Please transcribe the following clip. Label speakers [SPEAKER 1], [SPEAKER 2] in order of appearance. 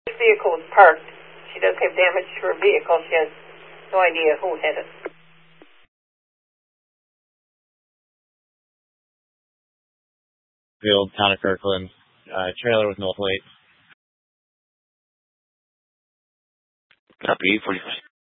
[SPEAKER 1] This vehicle is parked. She does have damage to her vehicle. She has no idea who hit it.
[SPEAKER 2] Field, town of Kirkland, trailer with no plate.
[SPEAKER 3] Copy, 45.